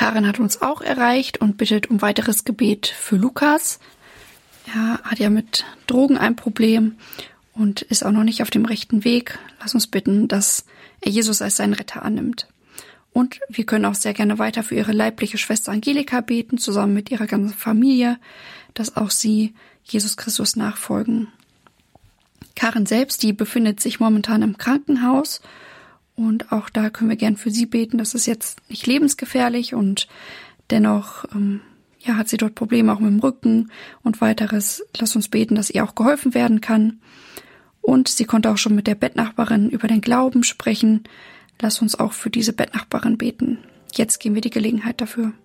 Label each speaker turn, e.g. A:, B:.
A: Karin hat uns auch erreicht und bittet um weiteres Gebet für Lukas. Er hat ja mit Drogen ein Problem und ist auch noch nicht auf dem rechten Weg. Lass uns bitten, dass er Jesus als seinen Retter annimmt. Und wir können auch sehr gerne weiter für ihre leibliche Schwester Angelika beten, zusammen mit ihrer ganzen Familie, dass auch sie Jesus Christus nachfolgen. Karin selbst, die befindet sich momentan im Krankenhaus und auch da können wir gern für sie beten. Das ist jetzt nicht lebensgefährlich und dennoch hat sie dort Probleme auch mit dem Rücken und weiteres. Lass uns beten, dass ihr auch geholfen werden kann. Und sie konnte auch schon mit der Bettnachbarin über den Glauben sprechen. Lass uns auch für diese Bettnachbarin beten. Jetzt geben wir die Gelegenheit dafür.